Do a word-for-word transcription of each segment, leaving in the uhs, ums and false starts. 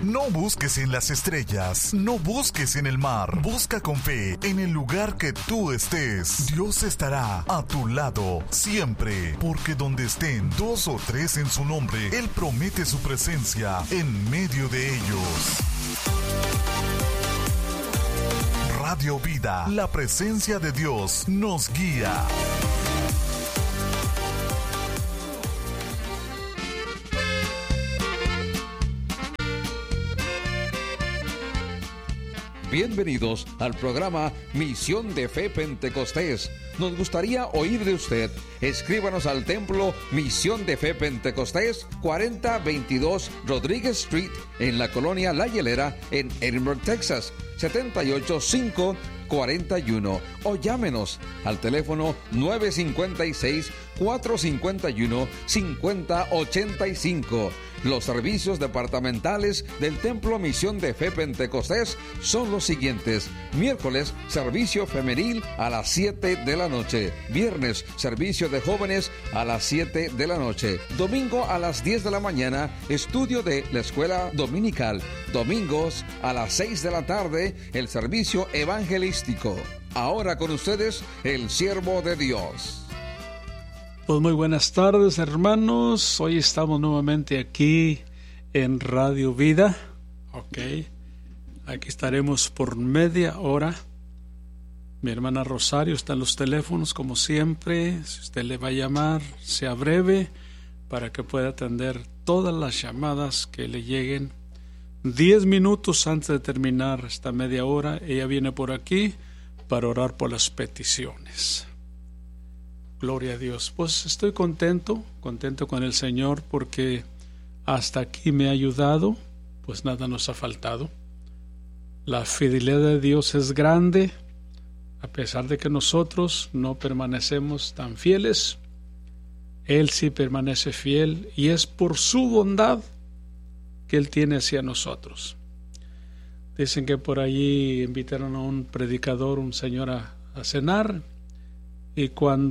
No busques en las estrellas, no busques en el mar, busca con fe en el lugar que tú estés. Dios estará a tu lado siempre, porque donde estén dos o tres en su nombre, Él promete su presencia en medio de ellos. Radio Vida, la presencia de Dios nos guía. Bienvenidos al programa Misión de Fe Pentecostés. Nos gustaría oír de usted. Escríbanos al templo Misión de Fe Pentecostés, cuarenta veintidós Rodríguez Street, en la colonia La Hielera, en Edinburgh, Texas, setenta y ocho cinco cuarenta y uno, o llámenos al teléfono nueve cinco seis, cuatro cinco uno, cinco cero ocho cinco. Los servicios departamentales del Templo Misión de Fe Pentecostés son los siguientes: miércoles, servicio femenil a las siete de la noche; viernes, servicio de jóvenes a las siete de la noche; domingo a las diez de la mañana, estudio de la escuela dominical; domingos a las seis de la tarde, el servicio evangelístico. Ahora con ustedes, el siervo de Dios. Pues muy buenas tardes, hermanos. Hoy estamos nuevamente aquí en Radio Vida. Ok, aquí estaremos por media hora. Mi hermana Rosario está en los teléfonos, como siempre. Si usted le va a llamar, sea breve para que pueda atender todas las llamadas que le lleguen. Diez minutos antes de terminar esta media hora, ella viene por aquí para orar por las peticiones. Gloria a Dios. Pues estoy contento, contento con el Señor, porque hasta aquí me ha ayudado, pues nada nos ha faltado. La fidelidad de Dios es grande, a pesar de que nosotros no permanecemos tan fieles. Él sí permanece fiel, y es por su bondad que Él tiene hacia nosotros. Dicen que por allí invitaron a un predicador, un señor a, a cenar. Y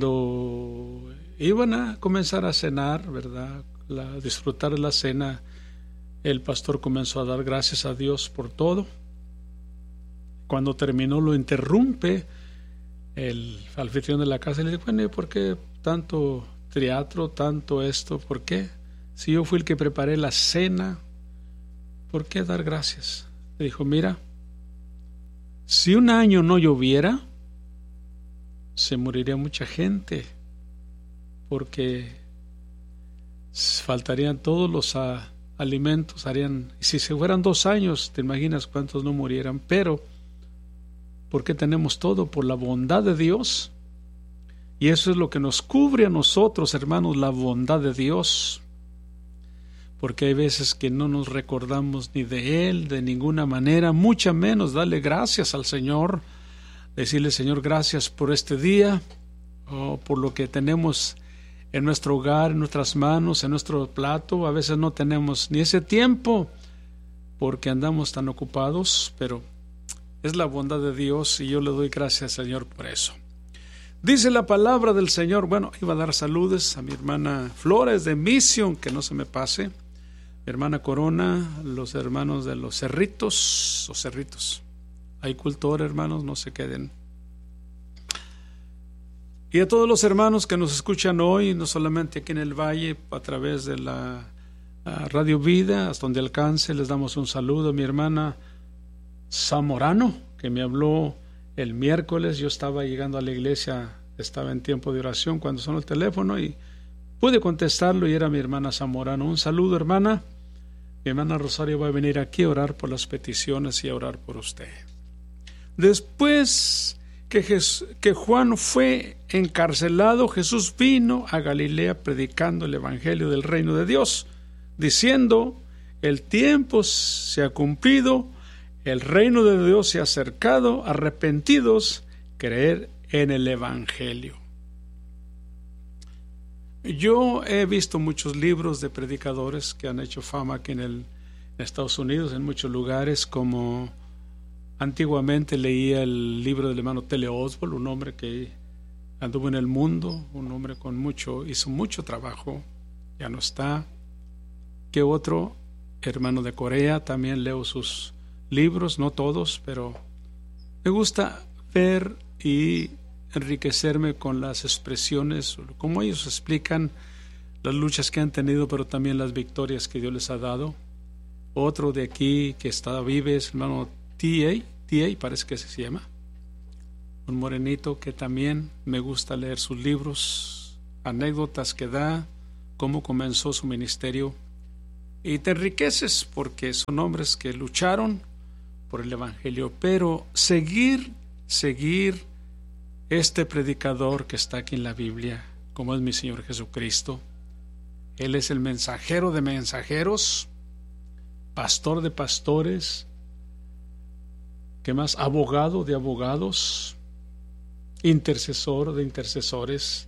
cuando iban a comenzar a cenar, ¿verdad?, la, disfrutar la cena, el pastor comenzó a dar gracias a Dios por todo. Cuando terminó, lo interrumpe el anfitrión de la casa y le dice: bueno, ¿por qué tanto teatro, tanto esto? ¿Por qué? Si yo fui el que preparé la cena, ¿por qué dar gracias? Le dijo: mira, si un año no lloviera, se moriría mucha gente, porque faltarían todos los a, alimentos, harían, y si se fueran dos años, te imaginas cuántos no murieran. Pero porque tenemos todo por la bondad de Dios, y eso es lo que nos cubre a nosotros, hermanos, la bondad de Dios, porque hay veces que no nos recordamos ni de Él de ninguna manera, mucha menos darle gracias al Señor. Decirle: Señor, gracias por este día, oh, por lo que tenemos en nuestro hogar, en nuestras manos, en nuestro plato. A veces no tenemos ni ese tiempo porque andamos tan ocupados, pero es la bondad de Dios, y yo le doy gracias, Señor, por eso. Dice la palabra del Señor. Bueno, iba a dar saludos a mi hermana Flores de Mission, que no se me pase, mi hermana Corona, los hermanos de los Cerritos, los Cerritos. Hay cultor, hermanos, no se queden. Y a todos los hermanos que nos escuchan hoy, no solamente aquí en el Valle, a través de la Radio Vida, hasta donde alcance, les damos un saludo. A mi hermana Zamorano, que me habló el miércoles. Yo estaba llegando a la iglesia, estaba en tiempo de oración cuando sonó el teléfono y pude contestarlo, y era mi hermana Zamorano. Un saludo, hermana. Mi hermana Rosario va a venir aquí a orar por las peticiones y a orar por usted. Después que, Jes- que Juan fue encarcelado, Jesús vino a Galilea predicando el evangelio del reino de Dios, diciendo: el tiempo se ha cumplido, el reino de Dios se ha acercado, arrepentidos, creer en el evangelio. Yo he visto muchos libros de predicadores que han hecho fama aquí en, el, en Estados Unidos, en muchos lugares, como antiguamente leía el libro del hermano T L Osborne, un hombre que anduvo en el mundo, un hombre con mucho, hizo mucho trabajo, ya no está. Que otro hermano de Corea, también leo sus libros, no todos, pero me gusta ver y enriquecerme con las expresiones, como ellos explican las luchas que han tenido, pero también las victorias que Dios les ha dado. Otro de aquí que está vive es hermano T A, T A parece que se llama, un morenito que también me gusta leer sus libros, anécdotas que da, cómo comenzó su ministerio, y te enriqueces porque son hombres que lucharon por el evangelio. Pero seguir, seguir este predicador que está aquí en la Biblia, como es mi Señor Jesucristo, Él es el mensajero de mensajeros, pastor de pastores, ¿qué más? Abogado de abogados, intercesor de intercesores,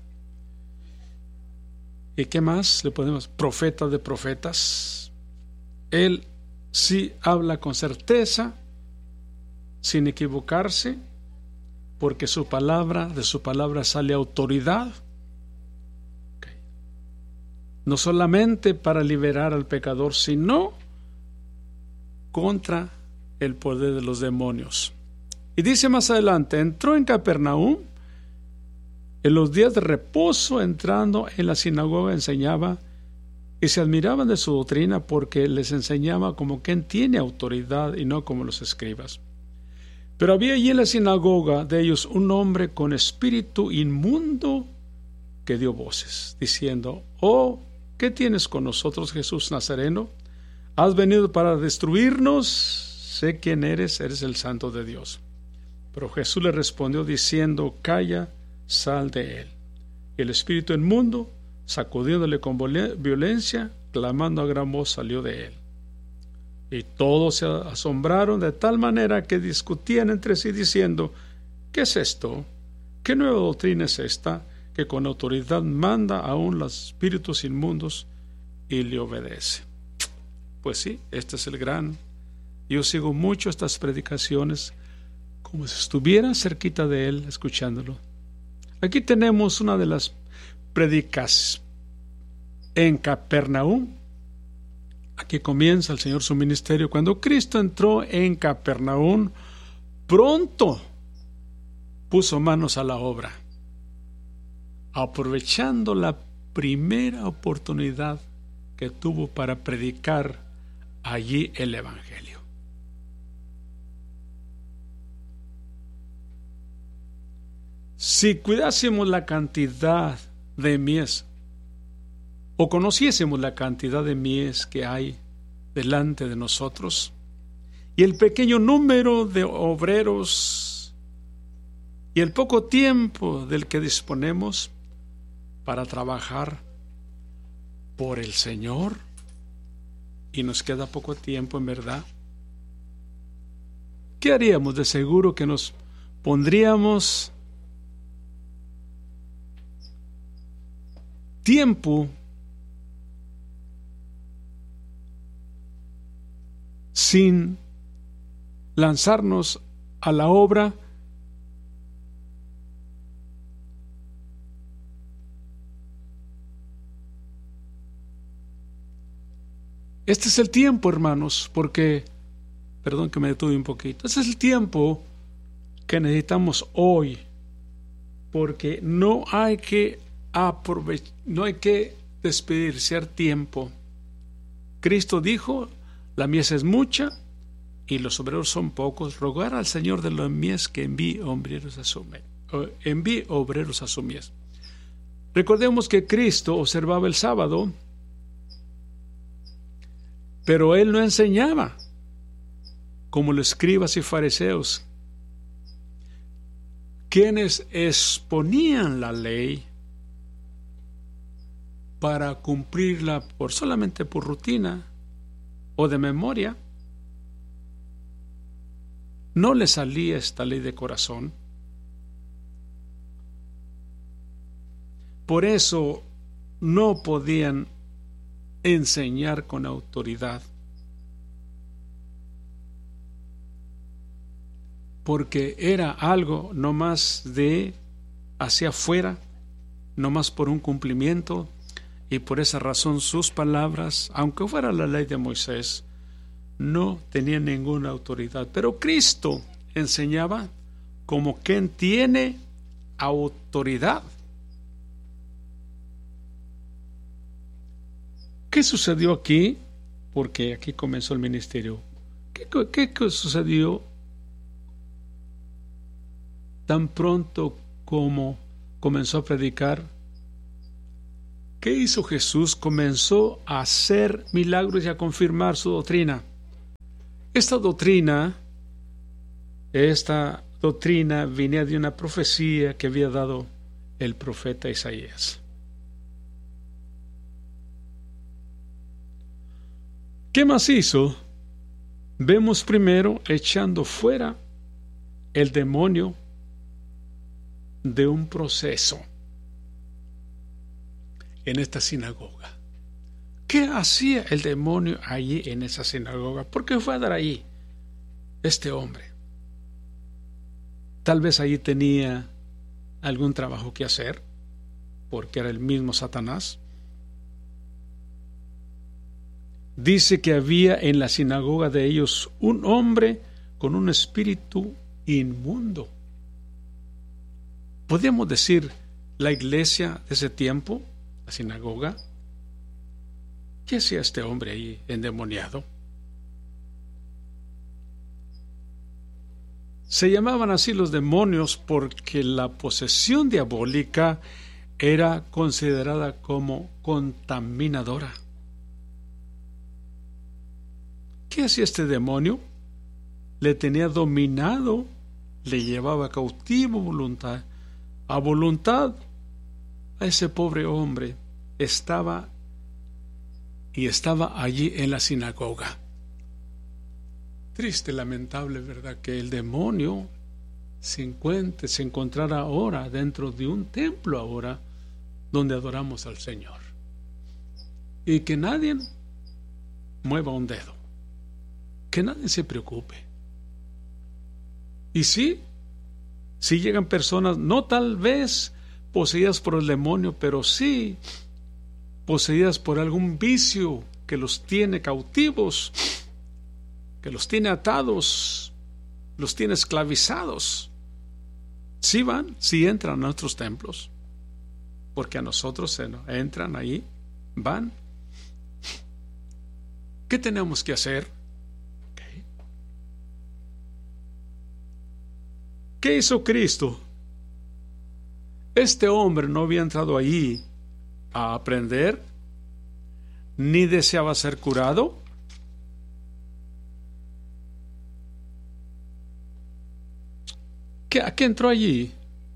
¿y qué más le podemos? Profeta de profetas. Él sí habla con certeza, sin equivocarse, porque su palabra, de su palabra sale autoridad. Okay. No solamente para liberar al pecador, sino contra el poder de los demonios. Y dice más adelante, entró en Capernaum en los días de reposo, entrando en la sinagoga enseñaba, y se admiraban de su doctrina porque les enseñaba como quien tiene autoridad y no como los escribas. Pero había allí en la sinagoga de ellos un hombre con espíritu inmundo que dio voces, diciendo: Oh, ¿qué tienes con nosotros, Jesús Nazareno? ¿Has venido para destruirnos? Sé quién eres, eres el Santo de Dios. Pero Jesús le respondió diciendo: Calla, sal de él. Y el espíritu inmundo, sacudiéndole con violencia, clamando a gran voz, salió de él. Y todos se asombraron de tal manera que discutían entre sí diciendo: ¿qué es esto? ¿Qué nueva doctrina es esta, que con autoridad manda aún los espíritus inmundos y le obedece? Pues sí, este es el gran. Yo sigo mucho estas predicaciones como si estuviera cerquita de él escuchándolo. Aquí tenemos una de las prédicas en Capernaum. Aquí comienza el Señor su ministerio. Cuando Cristo entró en Capernaum, pronto puso manos a la obra, aprovechando la primera oportunidad que tuvo para predicar allí el evangelio. Si cuidásemos la cantidad de mies o conociésemos la cantidad de mies que hay delante de nosotros y el pequeño número de obreros y el poco tiempo del que disponemos para trabajar por el Señor, y nos queda poco tiempo en verdad, ¿qué haríamos? De seguro que nos pondríamos tiempo sin lanzarnos a la obra Este es el tiempo, hermanos, porque, perdón que me detuve un poquito, este es el tiempo que necesitamos hoy, porque no hay que aprovechar, no hay que desperdiciar tiempo. Cristo dijo: la mies es mucha y los obreros son pocos. Rogar al Señor de la mies que envíe obreros a su mies. Envíe obreros a su mies. Recordemos que Cristo observaba el sábado, pero él no enseñaba como los escribas y fariseos, quienes exponían la ley para cumplirla por solamente por rutina o de memoria. No le salía esta ley de corazón. Por eso no podían enseñar con autoridad, porque era algo no más de hacia afuera, no más por un cumplimiento. y por esa razón sus palabras, aunque fuera la ley de Moisés, no tenían ninguna autoridad. Pero Cristo enseñaba como quien tiene autoridad. ¿Qué sucedió aquí? Porque aquí comenzó el ministerio. ¿Qué, qué, qué sucedió tan pronto como comenzó a predicar? ¿Qué hizo Jesús? Comenzó a hacer milagros y a confirmar su doctrina. Esta doctrina, esta doctrina venía de una profecía que había dado el profeta Isaías. ¿Qué más hizo? Vemos primero echando fuera el demonio de un proceso en esta sinagoga. ¿Qué hacía el demonio allí en esa sinagoga? ¿Por qué fue a dar allí este hombre? Tal vez allí tenía algún trabajo que hacer, porque era el mismo Satanás. Dice que había en la sinagoga de ellos un hombre con un espíritu inmundo. Podríamos decir la iglesia de ese tiempo, la sinagoga. ¿Qué hacía este hombre ahí endemoniado? Se llamaban así los demonios porque la posesión diabólica era considerada como contaminadora. ¿Qué hacía este demonio? Le tenía dominado, le llevaba cautivo voluntad, a voluntad a ese pobre hombre. Estaba y estaba allí en la sinagoga. Triste, lamentable, ¿verdad? Que el demonio se encuentre, se encontrara ahora dentro de un templo ahora donde adoramos al Señor. Y que nadie mueva un dedo. Que nadie se preocupe. Y sí, sí llegan personas, no tal vez poseídas por el demonio, pero sí poseídas por algún vicio que los tiene cautivos, que los tiene atados, los tiene esclavizados. Sí van, sí entran a nuestros templos, porque a nosotros se nos entran ahí, van. ¿Qué tenemos que hacer? Okay. ¿Qué hizo Cristo? Este hombre no había entrado allí a aprender, ni deseaba ser curado. ¿A qué entró allí?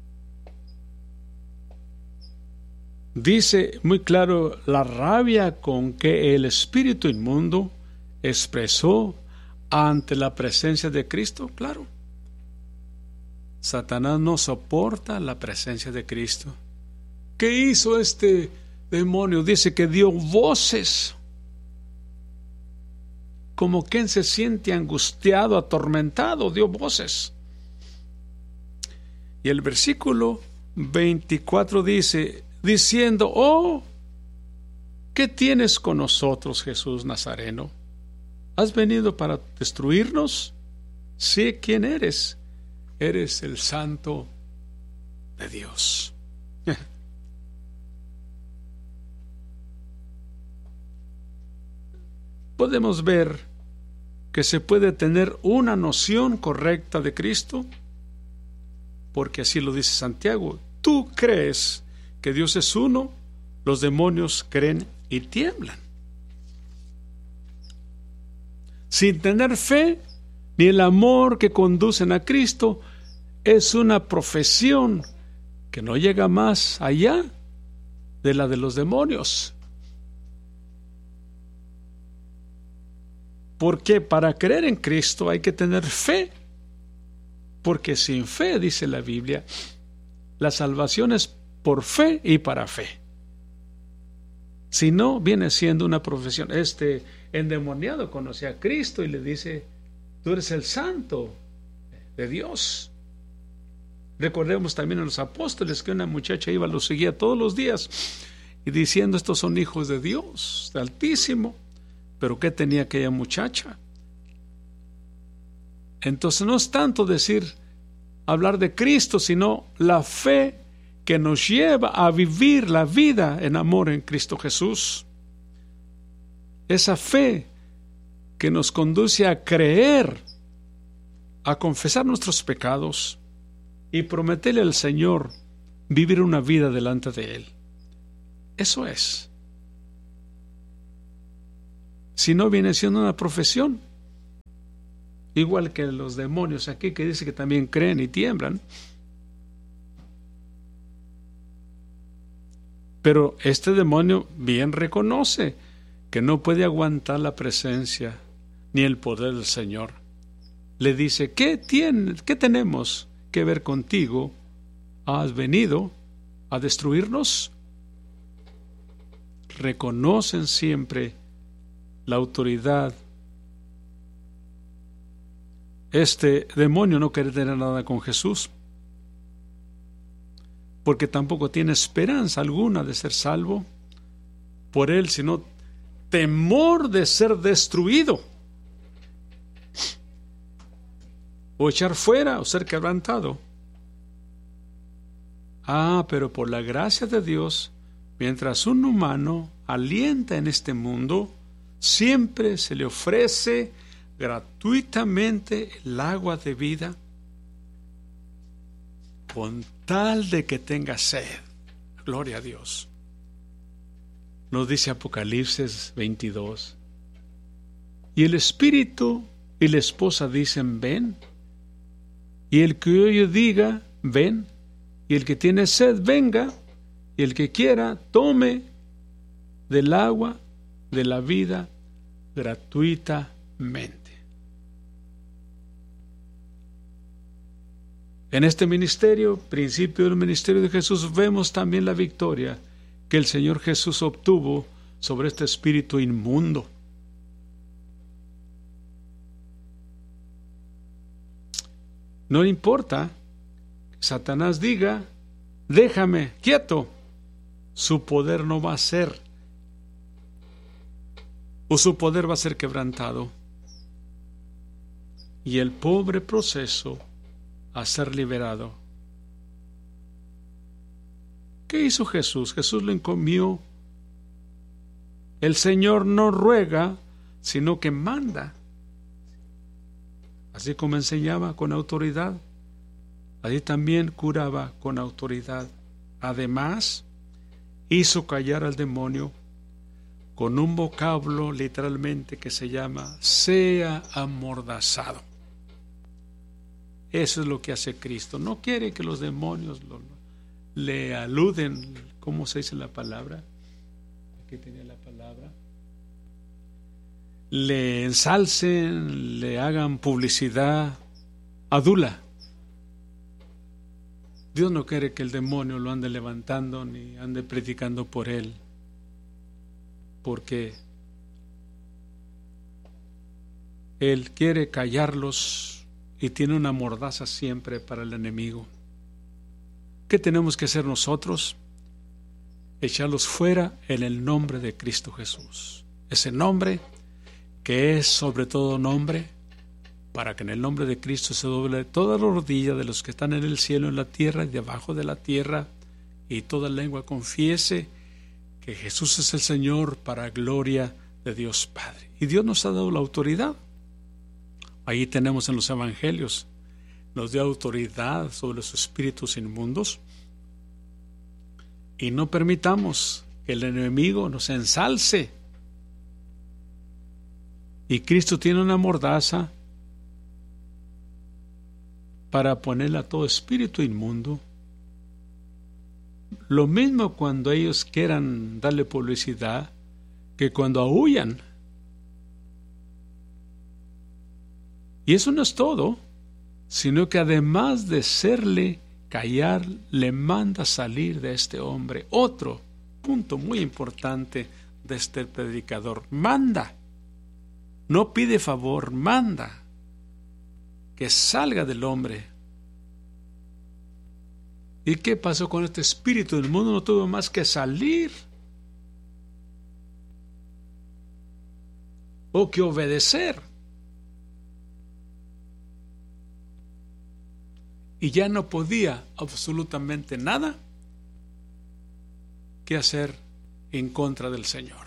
Dice muy claro la rabia con que el espíritu inmundo expresó ante la presencia de Cristo. Claro, Satanás no soporta la presencia de Cristo. ¿Qué hizo este demonio? Dice que dio voces, como quien se siente angustiado, atormentado, dio voces. Y el versículo veinticuatro dice, diciendo, oh, ¿qué tienes con nosotros, Jesús Nazareno? ¿Has venido para destruirnos? Sé quién eres. Eres el Santo de Dios. Podemos ver que se puede tener una noción correcta de Cristo, porque así lo dice Santiago. Tú crees que Dios es uno, los demonios creen y tiemblan. Sin tener fe ni el amor que conducen a Cristo, es una profesión que no llega más allá de la de los demonios. Porque para creer en Cristo hay que tener fe. Porque sin fe, dice la Biblia, la salvación es por fe y para fe. Si no, viene siendo una profesión. Este endemoniado conoce a Cristo y le dice, tú eres el Santo de Dios. Recordemos también a los apóstoles que una muchacha iba, los seguía todos los días y diciendo, estos son hijos de Dios, de Altísimo. Pero ¿qué tenía aquella muchacha? Entonces no es tanto decir, hablar de Cristo, sino la fe que nos lleva a vivir la vida en amor en Cristo Jesús. Esa fe que nos conduce a creer, a confesar nuestros pecados y prometerle al Señor vivir una vida delante de Él. Eso es. Si no, viene siendo una profesión, igual que los demonios aquí que dice que también creen y tiemblan. Pero este demonio bien reconoce que no puede aguantar la presencia ni el poder del Señor. Le dice, ¿qué tiene, qué tenemos que ver contigo? ¿Has venido a destruirnos? Reconocen siempre la autoridad. Este demonio no quiere tener nada con Jesús, porque tampoco tiene esperanza alguna de ser salvo por él, sino temor de ser destruido, o echar fuera, o ser quebrantado. Ah, pero por la gracia de Dios, mientras un humano alienta en este mundo, siempre se le ofrece gratuitamente el agua de vida, con tal de que tenga sed. Gloria a Dios. Nos dice Apocalipsis veintidós. Y el Espíritu y la esposa dicen, ven. Y el que oye diga, ven. Y el que tiene sed, venga. Y el que quiera, tome del agua de la vida gratuitamente. En este ministerio, principio del ministerio de Jesús, vemos también la victoria que el Señor Jesús obtuvo sobre este espíritu inmundo. No importa que Satanás diga, déjame quieto, su poder no va a ser, o su poder va a ser quebrantado. Y el pobre proceso a ser liberado. ¿Qué hizo Jesús? Jesús lo encomió. El Señor no ruega, sino que manda. Así como enseñaba con autoridad, así también curaba con autoridad. Además, hizo callar al demonio con un vocablo literalmente que se llama sea amordazado. Eso es lo que hace Cristo. No quiere que los demonios lo, le aluden, ¿cómo se dice la palabra? Aquí tenía la palabra. Le ensalcen, le hagan publicidad, adula. Dios no quiere que el demonio lo ande levantando ni ande predicando por él, porque Él quiere callarlos y tiene una mordaza siempre para el enemigo. ¿Qué tenemos que hacer nosotros? Echarlos fuera en el nombre de Cristo Jesús. Ese nombre que es sobre todo nombre, para que en el nombre de Cristo se doble toda la rodilla de los que están en el cielo, en la tierra y debajo de la tierra, y toda lengua confiese que Jesús es el Señor, para gloria de Dios Padre. Y Dios nos ha dado la autoridad. Ahí tenemos en los evangelios, nos dio autoridad sobre los espíritus inmundos, y no permitamos que el enemigo nos ensalce. Y Cristo tiene una mordaza para ponerle a todo espíritu inmundo. Lo mismo cuando ellos quieran darle publicidad, que cuando aúllan. Y eso no es todo, sino que además de serle callar, le manda salir de este hombre. Otro punto muy importante de este predicador: manda, no pide favor, manda que salga del hombre. ¿Y qué pasó con este espíritu? El mundo no tuvo más que salir o que obedecer. Y ya no podía absolutamente nada que hacer en contra del Señor.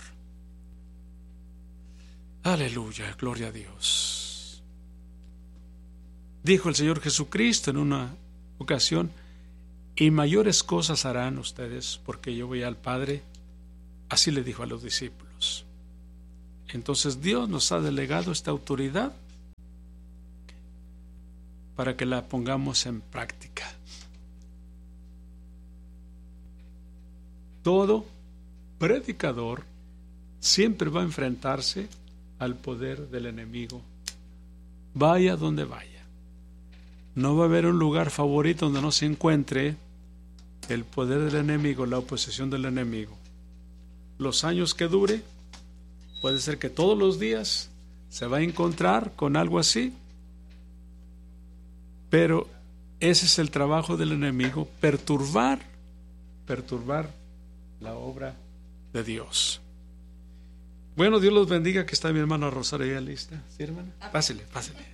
Aleluya, gloria a Dios. Dijo el Señor Jesucristo en una ocasión: y mayores cosas harán ustedes porque yo voy al Padre. Así le dijo a los discípulos. Entonces Dios nos ha delegado esta autoridad para que la pongamos en práctica. Todo predicador siempre va a enfrentarse al poder del enemigo, vaya donde vaya. No va a haber un lugar favorito donde no se encuentre el poder del enemigo, la oposición del enemigo. Los años que dure, puede ser que todos los días se va a encontrar con algo así, pero ese es el trabajo del enemigo, perturbar, perturbar la obra de Dios. Bueno, Dios los bendiga, que está mi hermana Rosario ya lista. ¿Sí, hermana? Pásele, pásele.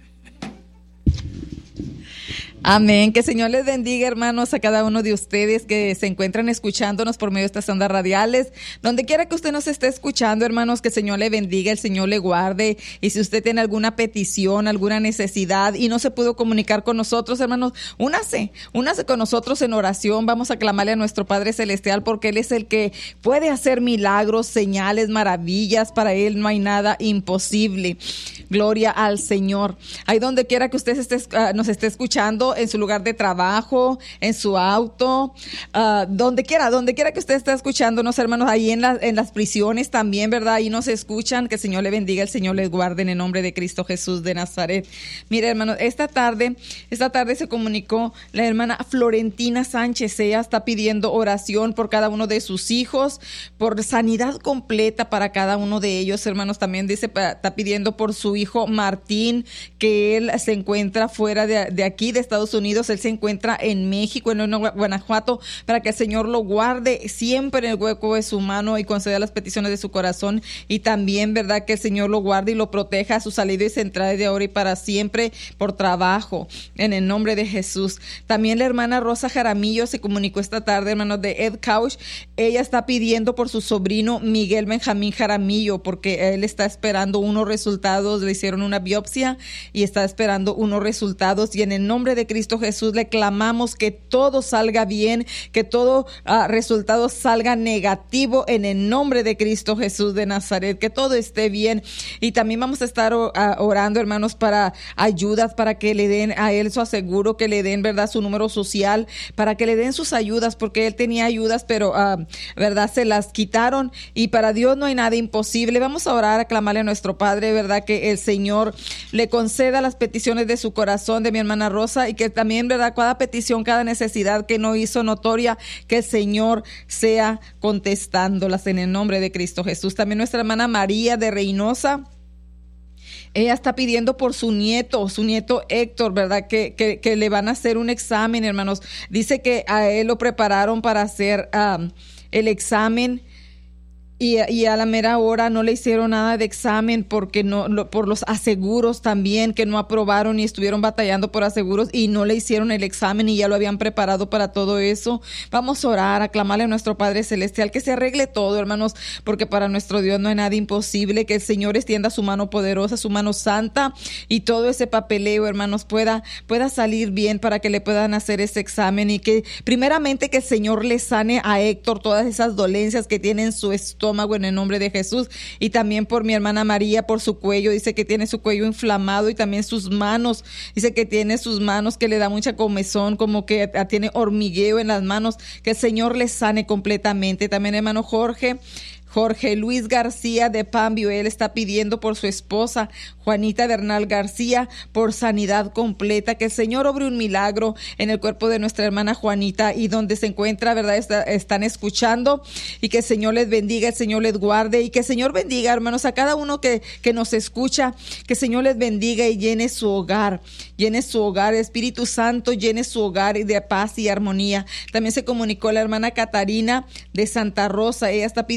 Amén. Que el Señor les bendiga, hermanos, a cada uno de ustedes que se encuentran escuchándonos por medio de estas ondas radiales. Donde quiera que usted nos esté escuchando, hermanos, que el Señor le bendiga, el Señor le guarde. Y si usted tiene alguna petición, alguna necesidad y no se pudo comunicar con nosotros, hermanos, únase, únase con nosotros en oración. Vamos a clamarle a nuestro Padre Celestial, porque Él es el que puede hacer milagros, señales, maravillas. Para Él no hay nada imposible. Gloria al Señor. Ahí donde quiera que usted esté, uh, nos esté escuchando, en su lugar de trabajo, en su auto, uh, donde quiera, donde quiera que usted esté escuchándonos, hermanos, ahí en, la, en las prisiones también, ¿verdad? Ahí nos escuchan. Que el Señor le bendiga, el Señor les guarde en el nombre de Cristo Jesús de Nazaret. Mire, hermanos, esta tarde, esta tarde se comunicó la hermana Florentina Sánchez. Ella está pidiendo oración por cada uno de sus hijos, por sanidad completa para cada uno de ellos, hermanos. También dice, está pidiendo por su hijo Martín, que él se encuentra fuera de, de aquí, de Estados Unidos. Él se encuentra en México, en Guanajuato, para que el Señor lo guarde siempre en el hueco de su mano y conceda las peticiones de su corazón. Y también, verdad, que el Señor lo guarde y lo proteja a su salida y su entrada de ahora y para siempre, por trabajo, en el nombre de Jesús. También la hermana Rosa Jaramillo se comunicó esta tarde, hermanos, de Ed Couch. Ella está pidiendo por su sobrino Miguel Benjamín Jaramillo, porque él está esperando unos resultados. Le hicieron una biopsia y está esperando unos resultados, y en el nombre de Cristo Jesús le clamamos que todo salga bien, que todo uh, resultado salga negativo en el nombre de Cristo Jesús de Nazaret, que todo esté bien. Y también vamos a estar uh, orando, hermanos, para ayudas, para que le den a él su aseguro, que le den, verdad, su número social, para que le den sus ayudas, porque él tenía ayudas, pero uh, verdad, se las quitaron, y para Dios no hay nada imposible. Vamos a orar, a clamarle a nuestro Padre, verdad, que el Señor le conceda las peticiones de su corazón, de mi hermana Rosa, y que también, verdad, cada petición, cada necesidad que no hizo notoria, que el Señor sea contestándolas en el nombre de Cristo Jesús. También nuestra hermana María de Reynosa, ella está pidiendo por su nieto, su nieto Héctor, ¿verdad? Que, que, que le van a hacer un examen, hermanos. Dice que a él lo prepararon para hacer um, el examen. Y, y a la mera hora no le hicieron nada de examen, porque no, lo, por los aseguros también, que no aprobaron y estuvieron batallando por aseguros y no le hicieron el examen, y ya lo habían preparado para todo eso. Vamos a orar, a clamarle a nuestro Padre Celestial que se arregle todo, hermanos, porque para nuestro Dios no hay nada imposible. Que el Señor extienda su mano poderosa, su mano santa, y todo ese papeleo, hermanos, pueda, pueda salir bien, para que le puedan hacer ese examen, y que primeramente que el Señor le sane a Héctor todas esas dolencias que tiene en su estómago, en el nombre de Jesús. Y también por mi hermana María, por su cuello. Dice que tiene su cuello inflamado, y también sus manos. Dice que tiene sus manos, que le da mucha comezón, como que tiene hormigueo en las manos. Que el Señor le sane completamente. También hermano Jorge Jorge Luis García de Pambio, él está pidiendo por su esposa Juanita Bernal García, por sanidad completa, que el Señor obre un milagro en el cuerpo de nuestra hermana Juanita, y donde se encuentra, verdad, está, están escuchando, y que el Señor les bendiga, el Señor les guarde, y que el Señor bendiga, hermanos, a cada uno que, que nos escucha, que el Señor les bendiga y llene su hogar, llene su hogar, Espíritu Santo, llene su hogar de paz y armonía. También se comunicó la hermana Catarina de Santa Rosa, ella está pidiendo por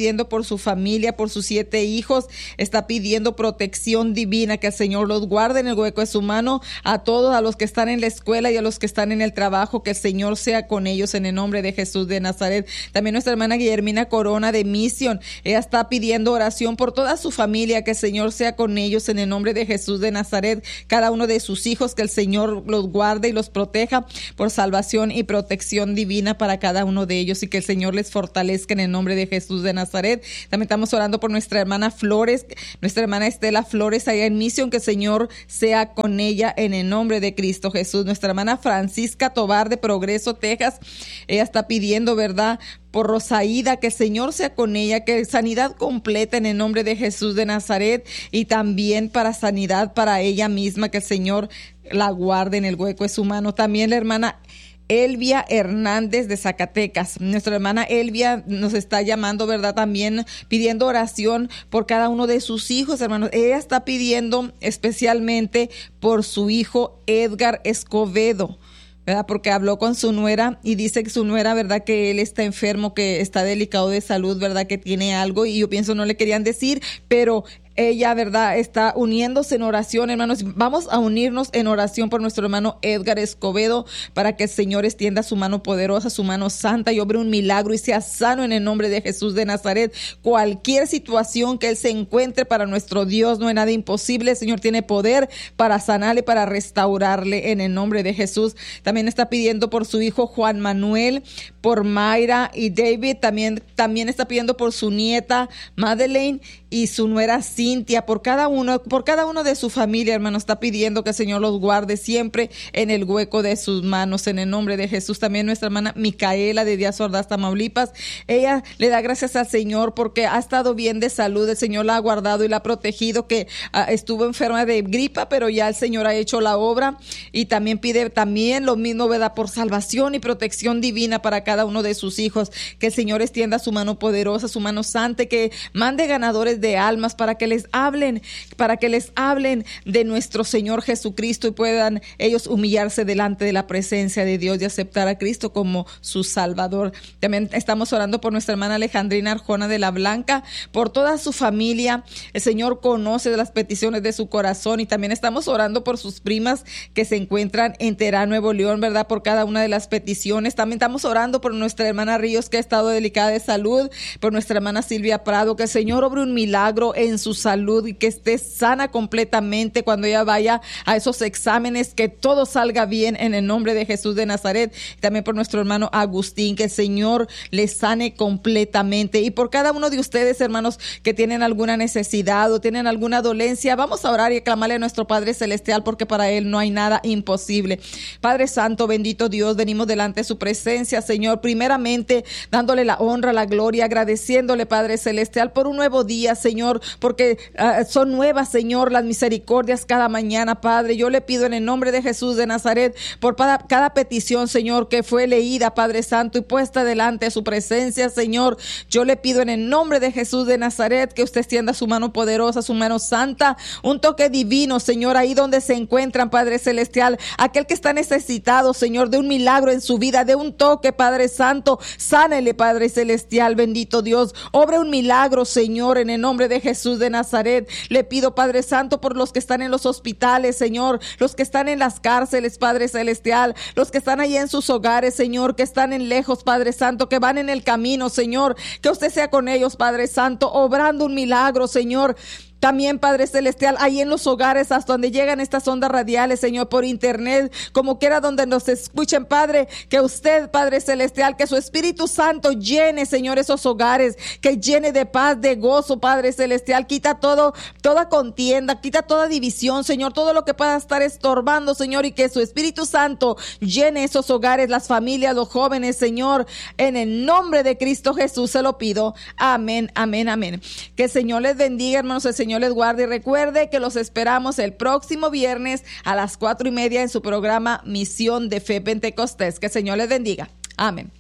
su familia, por sus siete hijos. Está pidiendo protección divina, que el Señor los guarde en el hueco de su mano. A todos, a los que están en la escuela y a los que están en el trabajo, que el Señor sea con ellos en el nombre de Jesús de Nazaret. También nuestra hermana Guillermina Corona de Mission, ella está pidiendo oración por toda su familia, que el Señor sea con ellos en el nombre de Jesús de Nazaret. Cada uno de sus hijos, que el Señor los guarde y los proteja por salvación y protección divina para cada uno de ellos, y que el Señor les fortalezca en el nombre de Jesús de Nazaret. También estamos orando por nuestra hermana Flores, nuestra hermana Estela Flores allá en Misión, que el Señor sea con ella en el nombre de Cristo Jesús. Nuestra hermana Francisca Tobar de Progreso, Texas, ella está pidiendo, ¿verdad?, por Rosaída, que el Señor sea con ella, que sanidad completa en el nombre de Jesús de Nazaret, y también para sanidad para ella misma, que el Señor la guarde en el hueco de su mano. También la hermana Elvia Hernández de Zacatecas. Nuestra hermana Elvia nos está llamando, ¿verdad?, también pidiendo oración por cada uno de sus hijos, hermanos. Ella está pidiendo especialmente por su hijo Edgar Escobedo, ¿verdad?, porque habló con su nuera y dice que su nuera, ¿verdad?, que él está enfermo, que está delicado de salud, ¿verdad?, que tiene algo, y yo pienso no le querían decir, pero ella, ¿verdad?, está uniéndose en oración, hermanos. Vamos a unirnos en oración por nuestro hermano Edgar Escobedo, para que el Señor extienda su mano poderosa, su mano santa, y obre un milagro y sea sano en el nombre de Jesús de Nazaret. Cualquier situación que él se encuentre, para nuestro Dios no hay nada imposible. El Señor tiene poder para sanarle, para restaurarle en el nombre de Jesús. También está pidiendo por su hijo Juan Manuel, por Mayra y David. También, también está pidiendo por su nieta Madeleine y su nuera Cintia, por cada uno, por cada uno de su familia, hermano. Está pidiendo que el Señor los guarde siempre en el hueco de sus manos, en el nombre de Jesús. También nuestra hermana Micaela de Díaz Ordaz, Tamaulipas, ella le da gracias al Señor porque ha estado bien de salud. El Señor la ha guardado y la ha protegido, que uh, estuvo enferma de gripa, pero ya el Señor ha hecho la obra. Y también pide también lo mismo, ¿verdad?, por salvación y protección divina para cada uno de sus hijos, que el Señor extienda su mano poderosa, su mano santa, que mande ganadores de almas para que les hablen, para que les hablen de nuestro Señor Jesucristo, y puedan ellos humillarse delante de la presencia de Dios y aceptar a Cristo como su Salvador. También estamos orando por nuestra hermana Alejandrina Arjona de la Blanca, por toda su familia. El Señor conoce de las peticiones de su corazón, y también estamos orando por sus primas que se encuentran en Terán, Nuevo León, ¿verdad?, por cada una de las peticiones. También estamos orando por nuestra hermana Ríos, que ha estado delicada de salud, por nuestra hermana Silvia Prado, que el Señor obre un milagro en su salud y que esté sana completamente cuando ella vaya a esos exámenes, que todo salga bien en el nombre de Jesús de Nazaret. También por nuestro hermano Agustín, que el Señor le sane completamente, y por cada uno de ustedes, hermanos, que tienen alguna necesidad o tienen alguna dolencia, vamos a orar y a clamarle a nuestro Padre Celestial, porque para Él no hay nada imposible. Padre Santo, bendito Dios, venimos delante de su presencia, Señor, primeramente dándole la honra, la gloria, agradeciéndole, Padre Celestial, por un nuevo día, Señor, porque uh, son nuevas, Señor, las misericordias cada mañana, Padre. Yo le pido en el nombre de Jesús de Nazaret por cada, cada petición, Señor, que fue leída, Padre Santo, y puesta delante de su presencia, Señor. Yo le pido en el nombre de Jesús de Nazaret que usted extienda su mano poderosa, su mano santa, un toque divino, Señor, ahí donde se encuentran, Padre Celestial, aquel que está necesitado, Señor, de un milagro en su vida, de un toque, Padre Santo, sánele, Padre Celestial, bendito Dios, obre un milagro, Señor, en el nombre de Jesús de Nazaret. Le pido, Padre Santo, por los que están en los hospitales, Señor, los que están en las cárceles, Padre Celestial, los que están ahí en sus hogares, Señor, que están en lejos, Padre Santo, que van en el camino, Señor, que usted sea con ellos, Padre Santo, obrando un milagro, Señor. También, Padre Celestial, ahí en los hogares hasta donde llegan estas ondas radiales, Señor, por internet, como quiera donde nos escuchen, Padre, que usted, Padre Celestial, que su Espíritu Santo llene, Señor, esos hogares, que llene de paz, de gozo, Padre Celestial. Quita todo, toda contienda, quita toda división, Señor, todo lo que pueda estar estorbando, Señor, y que su Espíritu Santo llene esos hogares, las familias, los jóvenes, Señor, en el nombre de Cristo Jesús se lo pido. Amén, amén, amén. Que el Señor les bendiga, hermanos, el Señor Señor les guarde, y recuerde que los esperamos el próximo viernes a las cuatro y media en su programa Misión de Fe Pentecostés. Que el Señor les bendiga. Amén.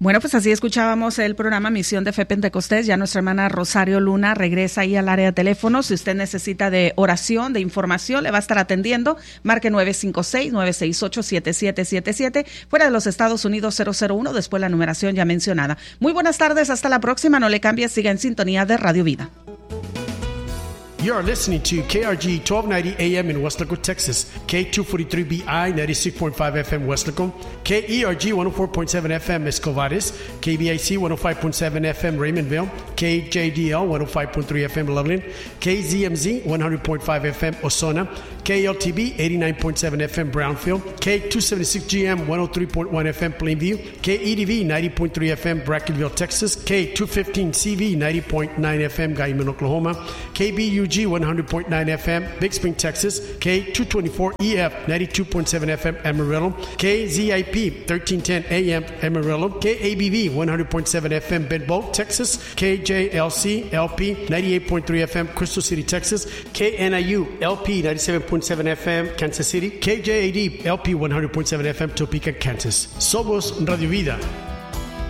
Bueno, pues así escuchábamos el programa Misión de Fe Pentecostés. Ya nuestra hermana Rosario Luna regresa ahí al área de teléfono. Si usted necesita de oración, de información, le va a estar atendiendo. Marque nueve cinco seis, nueve seis ocho, siete siete siete siete. Fuera de los Estados Unidos cero cero uno, después la numeración ya mencionada. Muy buenas tardes, hasta la próxima. No le cambie, siga en sintonía de Radio Vida. You are listening to K R G twelve ninety A M in Weslaco, Texas, K two forty-three B I ninety-six point five F M Weslaco, K E R G one oh four point seven F M Escovares, K B I C one oh five point seven F M Raymondville, K J D L one oh five point three F M Loveland, K Z M Z one hundred point five F M Osona, K L T B eighty-nine point seven F M Brownfield, K two seventy-six G M one oh three point one F M Plainview, K E D V ninety point three F M Brackenville, Texas, K two fifteen C V ninety point nine F M Guyman, Oklahoma, K B U G one hundred point nine F M Big Spring, Texas, K two twenty-four E F ninety-two point seven F M Amarillo, K Z I P thirteen ten A M Amarillo, K A B V one hundred point seven F M Bedboe, Texas, K J L C L P ninety-eight point three F M Crystal City, Texas, K N I U L P ninety-seven point seven F M Kansas City, K J A D L P one hundred point seven F M Topeka, Kansas. Somos Radio Vida.